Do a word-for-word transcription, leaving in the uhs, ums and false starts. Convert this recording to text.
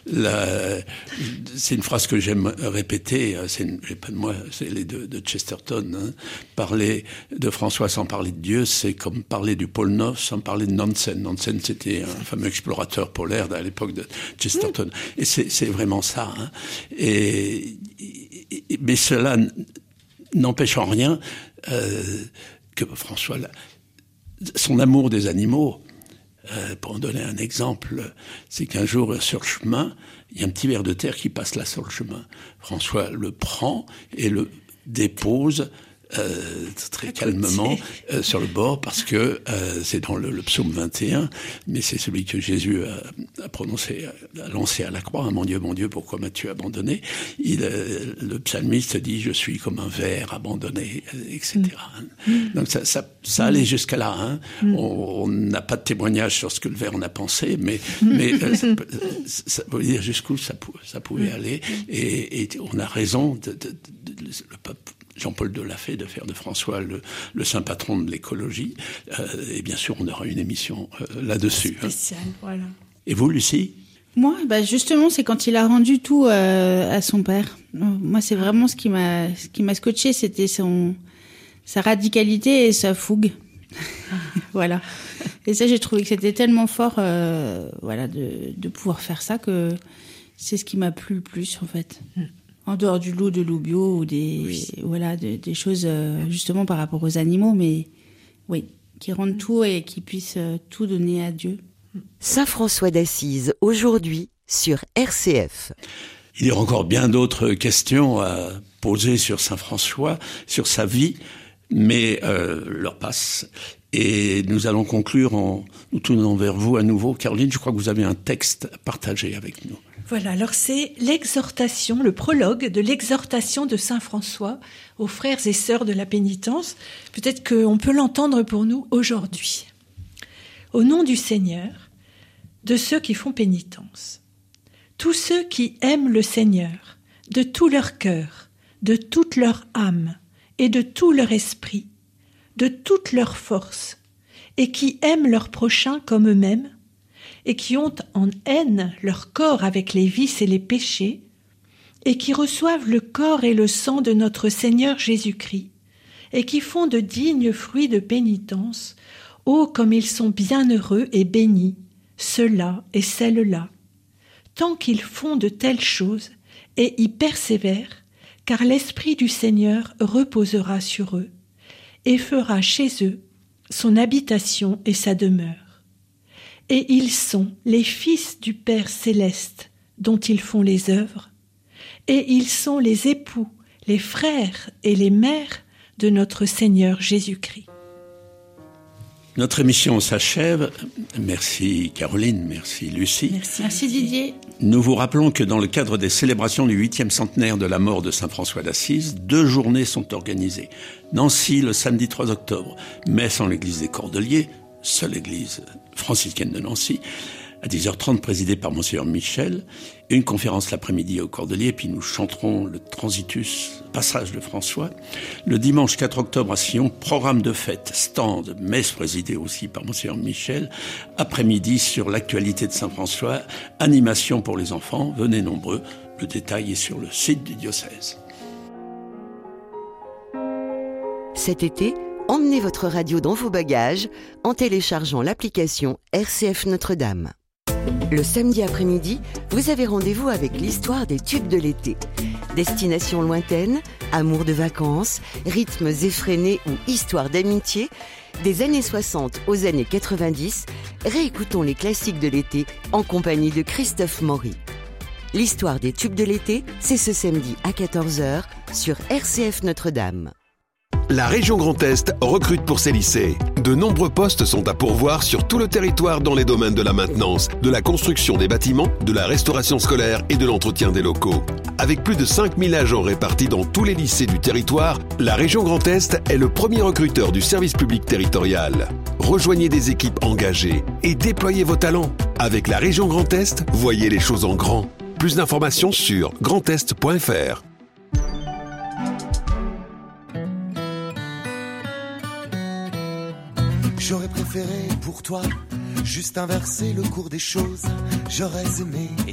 la, c'est une phrase que j'aime répéter, c'est une, j'ai pas de moi, c'est les deux de Chesterton, hein. Parler de François sans parler de Dieu, c'est comme parler du pôle Nord sans parler de Nansen. Nansen, c'était un fameux explorateur polaire à l'époque de Chesterton. Et c'est, c'est vraiment ça, hein. Et, et, mais cela n'empêche en rien euh, que François, son amour des animaux, euh, pour en donner un exemple, c'est qu'un jour, sur le chemin, il y a un petit ver de terre qui passe là sur le chemin. François le prend et le dépose Euh, très calmement euh, sur le bord, parce que euh, c'est dans le, le psaume vingt et un, mais c'est celui que Jésus a, a prononcé, a lancé à la croix, hein, « Mon Dieu, mon Dieu, pourquoi m'as-tu abandonné ?» Il, euh, le psalmiste dit « Je suis comme un ver abandonné », et cetera. Mm. Donc ça, ça, ça allait jusqu'à là. Hein. Mm. On n'a pas de témoignage sur ce que le ver en a pensé, mais, mm. mais euh, ça, ça veut dire jusqu'où ça, ça pouvait mm. aller, et, et on a raison, de, de, de, de, le peuple Jean-Paul II l'a fait, de faire de François le, le saint patron de l'écologie. Euh, et bien sûr, on aura une émission euh, là-dessus. Spéciale, hein. Voilà. Et vous, Lucie ? Moi, bah justement, c'est quand il a rendu tout euh, à son père. Moi, c'est vraiment ce qui m'a, ce qui m'a scotché, c'était son, sa radicalité et sa fougue. Voilà. Et ça, j'ai trouvé que c'était tellement fort, euh, voilà, de, de pouvoir faire ça, que c'est ce qui m'a plu le plus, en fait. Mm. En dehors du loup de loup bio ou des, oui. voilà, de, des choses euh, justement par rapport aux animaux, mais oui, qui rendent tout et qui puissent euh, tout donner à Dieu. Saint François d'Assise, aujourd'hui sur R C F. Il y a encore bien d'autres questions à poser sur Saint François, sur sa vie, mais euh, l'heure passe. Et nous allons conclure en nous tournant vers vous à nouveau. Caroline, je crois que vous avez un texte à partager avec nous. Voilà, alors c'est l'exhortation, le prologue de l'exhortation de Saint François aux frères et sœurs de la pénitence. Peut-être qu'on peut l'entendre pour nous aujourd'hui. Au nom du Seigneur, de ceux qui font pénitence, tous ceux qui aiment le Seigneur, de tout leur cœur, de toute leur âme et de tout leur esprit, de toute leur force, et qui aiment leur prochain comme eux-mêmes, et qui ont en haine leur corps avec les vices et les péchés, et qui reçoivent le corps et le sang de notre Seigneur Jésus-Christ, et qui font de dignes fruits de pénitence, ô comme ils sont bienheureux et bénis, ceux-là et celles-là, tant qu'ils font de telles choses et y persévèrent, car l'Esprit du Seigneur reposera sur eux, et fera chez eux son habitation et sa demeure. Et ils sont les fils du Père céleste dont ils font les œuvres, et ils sont les époux, les frères et les mères de notre Seigneur Jésus-Christ. Notre émission s'achève. Merci Caroline, merci Lucie. Merci, merci Didier. Nous vous rappelons que dans le cadre des célébrations du huitième centenaire de la mort de Saint François d'Assise, deux journées sont organisées. Nancy le samedi trois octobre, messe en l'église des Cordeliers, seule église franciscaine de Nancy, à dix heures trente présidée par Monseigneur Michel, une conférence l'après-midi au Cordelier, puis nous chanterons le Transitus, passage de François. Le dimanche quatre octobre à Sion, programme de fête, stand, messe présidée aussi par Monseigneur Michel, après-midi sur l'actualité de Saint François, animation pour les enfants, venez nombreux, le détail est sur le site du diocèse. Cet été, emmenez votre radio dans vos bagages en téléchargeant l'application R C F Notre-Dame. Le samedi après-midi, vous avez rendez-vous avec l'histoire des tubes de l'été. Destinations lointaines, amour de vacances, rythmes effrénés ou histoires d'amitié, des années soixante aux années quatre-vingt-dix, réécoutons les classiques de l'été en compagnie de Christophe Maury. L'histoire des tubes de l'été, c'est ce samedi à quatorze heures sur R C F Notre-Dame. La région Grand Est recrute pour ses lycées. De nombreux postes sont à pourvoir sur tout le territoire dans les domaines de la maintenance, de la construction des bâtiments, de la restauration scolaire et de l'entretien des locaux. Avec plus de cinq mille agents répartis dans tous les lycées du territoire, la région Grand Est est le premier recruteur du service public territorial. Rejoignez des équipes engagées et déployez vos talents. Avec la région Grand Est, voyez les choses en grand. Plus d'informations sur grand est point f r. J'aurais préféré pour toi juste inverser le cours des choses. J'aurais aimé. Et toi ?